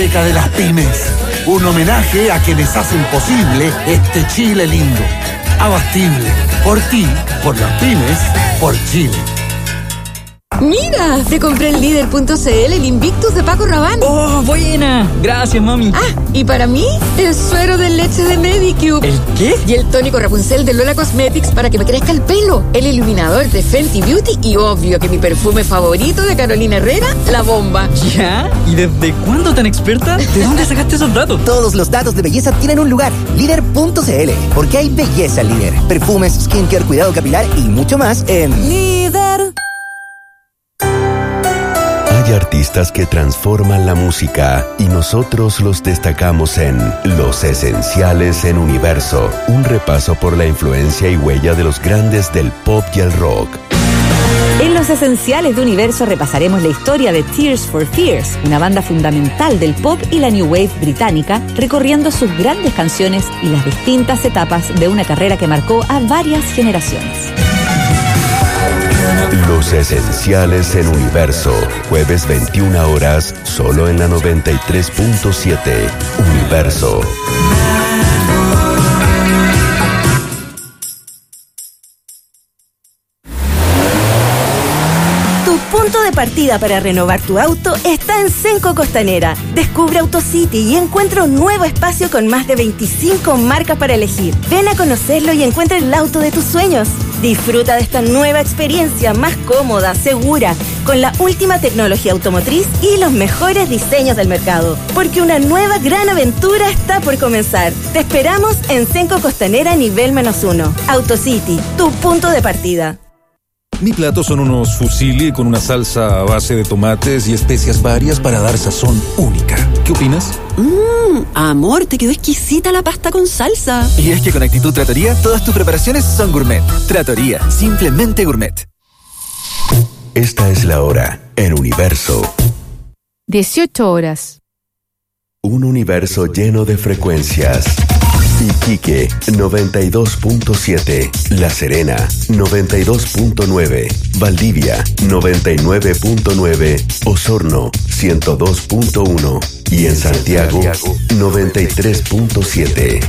Biblioteca de las Pymes. Un homenaje a quienes hacen posible este Chile lindo. Abastible. Por ti, por las pymes, por Chile. Mira, te compré el líder.cl, el Invictus de Paco Rabanne. ¡Oh, buena! Gracias, mami. Ah, y para mí, el suero de leche de Medicube. ¿El qué? Y el tónico Rapunzel de Lola Cosmetics para que me crezca el pelo. El iluminador de Fenty Beauty y obvio que mi perfume favorito de Carolina Herrera, La Bomba. ¿Ya? ¿Y desde cuándo tan experta? ¿De dónde sacaste esos datos? Todos los datos de belleza tienen un lugar. Líder.cl, porque hay belleza en Líder. Perfumes, skincare, cuidado capilar y mucho más en Líder. Hay artistas que transforman la música y nosotros los destacamos en Los Esenciales en Universo, un repaso por la influencia y huella de los grandes del pop y el rock. En Los Esenciales de Universo repasaremos la historia de Tears for Fears, una banda fundamental del pop y la new wave británica, recorriendo sus grandes canciones y las distintas etapas de una carrera que marcó a varias generaciones. Los Esenciales en Universo, jueves 21 horas, solo en la 93.7. Universo. Tu punto de partida para renovar tu auto está en Cenco Costanera. Descubre AutoCity y encuentra un nuevo espacio con más de 25 marcas para elegir. Ven a conocerlo y encuentra el auto de tus sueños. Disfruta de esta nueva experiencia más cómoda, segura, con la última tecnología automotriz y los mejores diseños del mercado. Porque una nueva gran aventura está por comenzar. Te esperamos en Cenco Costanera nivel -1. AutoCity, tu punto de partida. Mi plato son unos fusilli con una salsa a base de tomates y especias varias para dar sazón única. ¿Qué opinas? Amor, te quedó exquisita la pasta con salsa. Y es que con Actitud Trattoria todas tus preparaciones son gourmet. Trattoria, simplemente gourmet. Esta es la hora en Universo. 18 horas. Un universo lleno de frecuencias. Iquique 92.7, La Serena 92.9, Valdivia 99.9, Osorno 102.1 y en Santiago 93.7.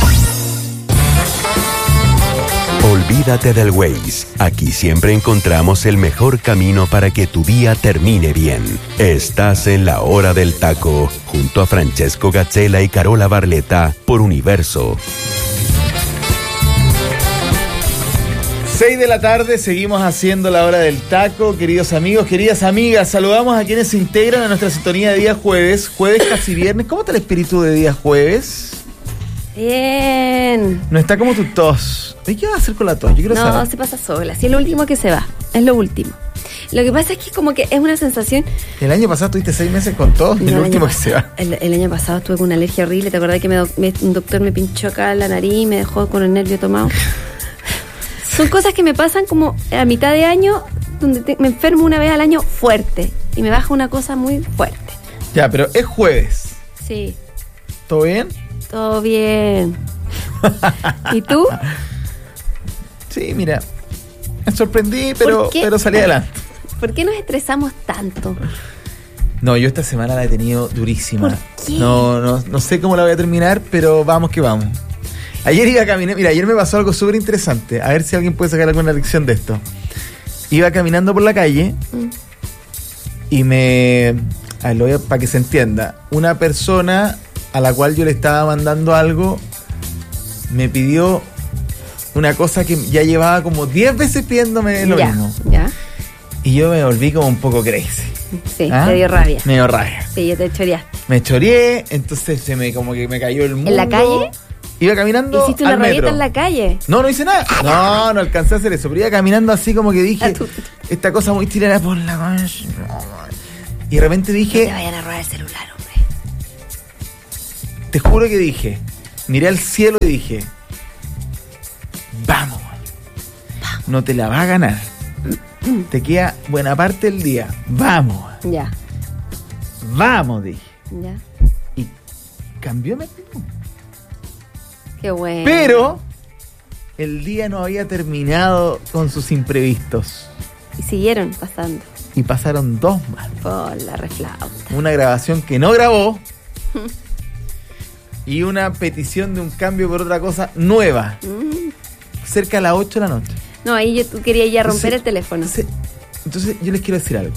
Olvídate del Waze. Aquí siempre encontramos el mejor camino para que tu día termine bien. Estás en la hora del taco, junto a Francesco Gazzella y Carola Barletta, por Universo. 6 de la tarde, seguimos haciendo la hora del taco, queridos amigos, queridas amigas. Saludamos a quienes se integran a nuestra sintonía de día jueves casi viernes. ¿Cómo está el espíritu de día jueves? Bien. No está como tu tos. ¿Y qué vas a hacer con la tos? Yo quiero saber. No, se pasa sola. Si es lo último que se va. Es lo último. Lo que pasa es que como que es una sensación... El año pasado tuviste 6 meses con tos y el último que se va. El año pasado estuve con una alergia horrible. ¿Te acordás que un doctor me pinchó acá la nariz y me dejó con el nervio tomado? Son cosas que me pasan como a mitad de año, donde me enfermo una vez al año fuerte. Y me baja una cosa muy fuerte. Ya, pero es jueves. Sí. ¿Todo bien? Todo bien. ¿Y tú? Sí, mira, me sorprendí, pero salí adelante. ¿Por qué nos estresamos tanto? No, yo esta semana la he tenido durísima. ¿Por qué? No sé cómo la voy a terminar, pero vamos que vamos. Ayer iba a caminar, mira, ayer me pasó algo súper interesante. A ver si alguien puede sacar alguna lección de esto. Iba caminando por la calle y para que se entienda, una persona a la cual yo le estaba mandando algo me pidió una cosa que ya llevaba como 10 veces pidiéndome lo mismo. Ya. Y yo me volví como un poco crazy. Sí, te dio rabia. Me dio rabia. Sí, yo te choreaste. Me choreé, entonces como que me cayó el mundo. ¿En la calle? Iba caminando. ¿Hiciste una rabieta en la calle? No hice nada. No alcancé a hacer eso. Pero iba caminando así como que dije, esta cosa muy tirada por la concha. Y de repente dije... No te vayan a robar el celular, hombre. Te juro que dije, miré al cielo y dije, vamos, no te la vas a ganar. Te queda buena parte del día. Vamos. Ya. Vamos, dije. Ya. Y cambió mi actitud. Qué bueno. Pero el día no había terminado con sus imprevistos. Y siguieron pasando. Y pasaron 2 más. Por la reflauta. Una grabación que no grabó Y una petición de un cambio por otra cosa nueva. Cerca de las 8 de la noche. No, ahí tú querías ya romper el teléfono. Entonces yo les quiero decir algo.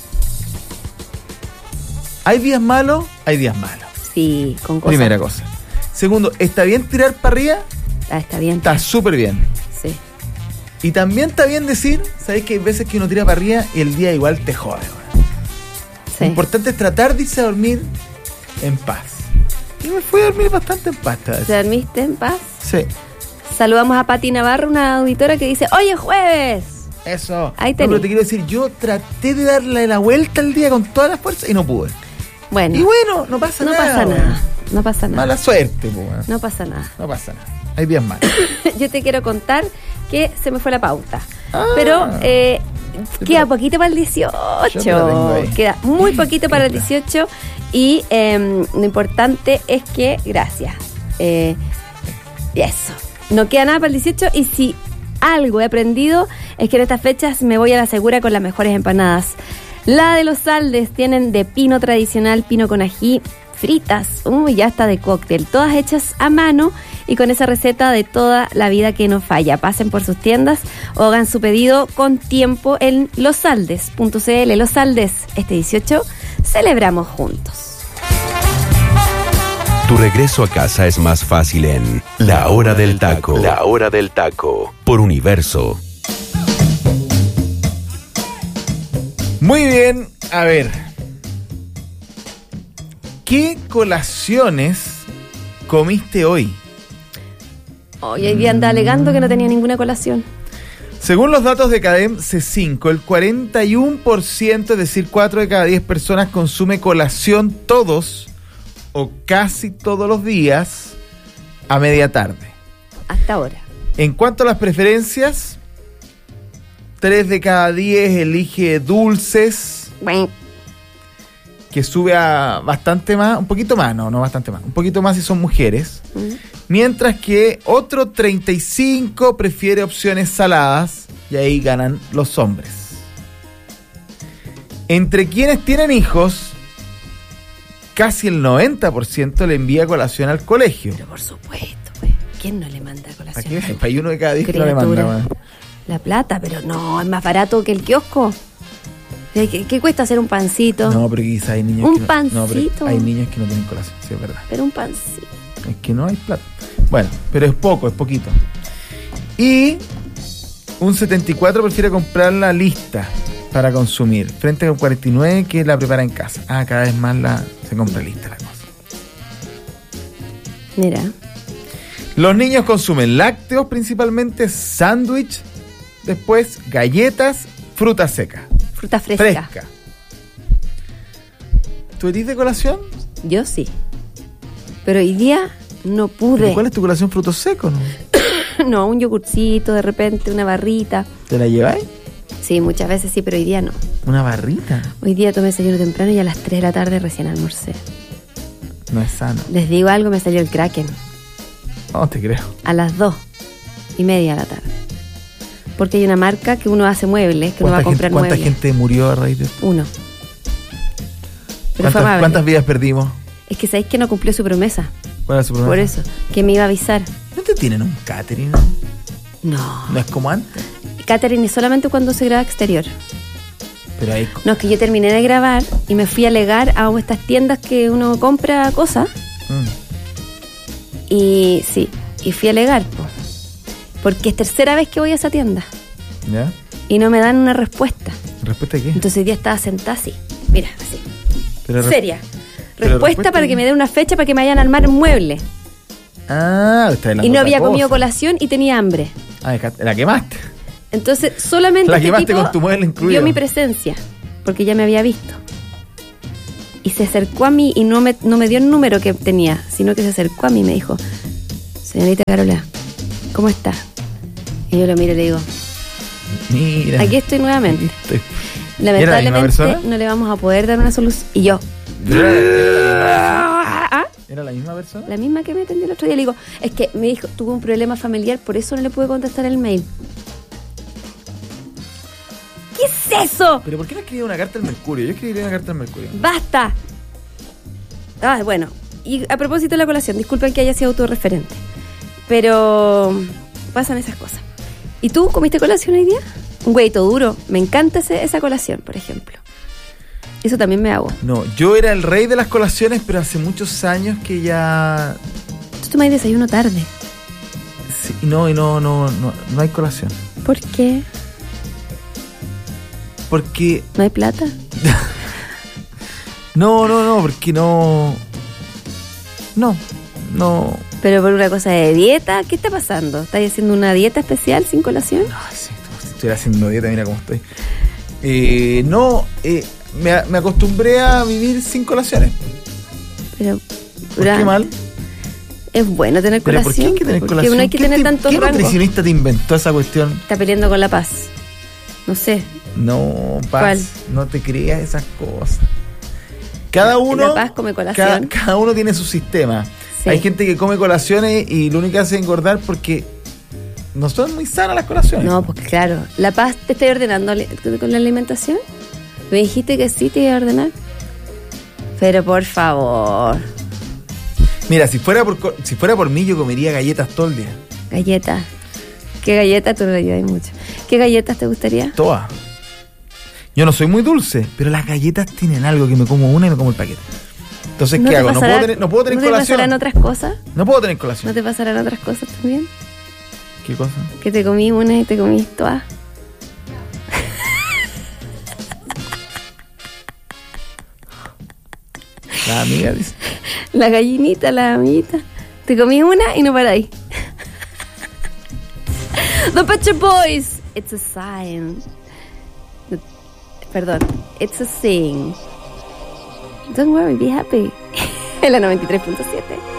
¿Hay días malos? Hay días malos. Sí, con cosas. Primera cosa. Segundo, ¿está bien tirar para arriba? Está bien. Está súper bien. Sí. Y también está bien decir, ¿sabes que hay veces que uno tira para arriba y el día igual te jode? Sí. Lo importante es tratar de irse a dormir en paz. Y me fui a dormir bastante en paz. ¿Te dormiste en paz? Sí. Saludamos a Pati Navarro, una auditora que dice, ¡Oye, jueves! Eso. Ahí no, pero te quiero decir, yo traté de darle la vuelta al día con todas las fuerzas y no pude. Bueno. Y bueno, no pasa nada. No pasa nada. Mala suerte, pues. No pasa nada. No pasa nada. Hay días malos. Yo te quiero contar que se me fue la pauta. Pero queda poquito para el 18. Queda muy poquito para el 18. Y lo importante es que, gracias. Y eso. No queda nada para el 18. Y si algo he aprendido es que en estas fechas me voy a la segura con las mejores empanadas. La de los Saldes tienen de pino tradicional, pino con ají, fritas, ya está de cóctel, todas hechas a mano y con esa receta de toda la vida que no falla. Pasen por sus tiendas o hagan su pedido con tiempo en losaldes.cl. Los Saldes, este 18, celebramos juntos. Tu regreso a casa es más fácil en La Hora del Taco. La Hora del Taco, por Universo. Muy bien, a ver. ¿Qué colaciones comiste hoy? Hoy día anda alegando que no tenía ninguna colación. Según los datos de Cadem C5, el 41%, es decir, 4 de cada 10 personas consume colación todos o casi todos los días a media tarde. Hasta ahora. En cuanto a las preferencias, 3 de cada 10 elige dulces, que sube a bastante más, un poquito más, no bastante más, un poquito más si son mujeres, mientras que otro 35 prefiere opciones saladas y ahí ganan los hombres. Entre quienes tienen hijos, casi el 90% le envía colación al colegio. Pero por supuesto, pues, ¿quién no le manda colación? Hay uno de cada 10 que no le manda. La plata, pero no, es más barato que el kiosco. ¿Qué cuesta hacer un pancito? No, pero quizás hay niños que no, pero hay niños que no tienen colación, sí, es verdad. Pero un pancito. Es que no hay plata. Bueno, pero es poquito. Y un 74% prefiere comprar la lista para consumir, frente al 49% que la prepara en casa. Cada vez más se compra lista la cosa. Mira. Los niños consumen lácteos principalmente, sándwich, después galletas, fruta seca. Fruta fresca. ¿Tú eres de colación? Yo sí. Pero hoy día no pude. ¿Cuál es tu colación? ¿Frutos secos? No, un yogurcito, de repente, una barrita. ¿Te la lleváis? Sí, muchas veces sí, pero hoy día no. ¿Una barrita? Hoy día tomé desayuno temprano y a las 3 de la tarde recién almorcé. No es sano. Les digo algo, me salió el Kraken. No te creo. A las 2:30 de la tarde. Porque hay una marca que uno hace muebles, que uno va a comprar muebles. ¿Cuánta gente murió a raíz de esto? 1. ¿Cuántas vidas perdimos? Es que sabéis que no cumplió su promesa. ¿Cuál es su promesa? Por eso, que me iba a avisar. ¿No te tienen un catering? No. ¿No es como antes? Catering es solamente cuando se graba exterior. Pero ahí... No, es que yo terminé de grabar y me fui a alegar a estas tiendas que uno compra cosas. Y sí, y fui a alegar, porque es tercera vez que voy a esa tienda. ¿Ya? Y no me dan una respuesta. ¿Respuesta de qué? Entonces hoy día estaba sentada así. Mira, así. Pero seria. Respuesta para que me den una fecha para que me vayan a armar un mueble. Está en la y no había comido colación y tenía hambre. La quemaste. Entonces solamente la este quemaste tipo con tu mueble incluido. Vio mi presencia, porque ya me había visto. Y se acercó a mí y no me dio el número que tenía, sino que se acercó a mí y me dijo: señorita Carola, ¿cómo está? Y yo lo miro y le digo: mira, aquí estoy nuevamente. Lamentablemente no le vamos a poder dar una solución. Y yo: ¿era la misma persona? La misma que me atendió el otro día. Le digo: es que me dijo, tuvo un problema familiar, por eso no le pude contestar el mail. ¿Qué es eso? ¿Pero por qué no escribí una carta al Mercurio? Yo escribiría una carta al Mercurio. ¡Basta! Bueno, y a propósito de la colación, disculpen que haya sido autorreferente, pero pasan esas cosas. ¿Y tú comiste colación hoy día? Un huevito duro. Me encanta esa colación, por ejemplo. Eso también me hago. No, yo era el rey de las colaciones, pero hace muchos años que ya... Tú tomas desayuno tarde. Sí, no hay colación. ¿Por qué? Porque... ¿No hay plata? No, porque no... No. ¿Pero por una cosa de dieta? ¿Qué está pasando? ¿Estás haciendo una dieta especial sin colación? No, sí, estoy haciendo dieta, mira cómo estoy. Me acostumbré a vivir sin colaciones. Pero ¿por qué mal? Es bueno tener ¿Pero colación. por qué hay que tener porque colación? uno hay que tener tantos ¿Qué rangos? nutricionista te inventó esa cuestión? Está peleando con la paz. No sé. No, Paz, ¿cuál? No te creas esas cosas. Cada uno... La Paz come colación. Cada uno tiene su sistema. Sí. Hay gente que come colaciones y lo único que hace es engordar porque no son muy sanas las colaciones. No, pues claro. ¿La Paz te está ordenando con la alimentación? ¿Me dijiste que sí te iba a ordenar? Pero por favor. Mira, si fuera por mí, yo comería galletas todo el día. ¿Galletas? ¿Qué galletas? Tú no le ayudas mucho. ¿Qué galletas te gustaría? Todas. Yo no soy muy dulce, pero las galletas tienen algo que me como una y me como el paquete. Entonces, ¿qué hago? ¿No puedo tener colación? ¿No te pasarán otras cosas? No puedo tener colación. ¿No te pasarán otras cosas también? ¿Qué cosa? Que te comí una y te comí todas. La amiga dice. La gallinita, la amiguita. Te comí una y no paráis. The Pet Shop Boys. It's a sign. Perdón. It's a thing. Don't worry, be happy. En la 93.7.